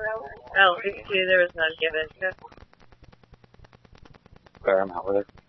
Oh, see, there was none given. Fair amount with it.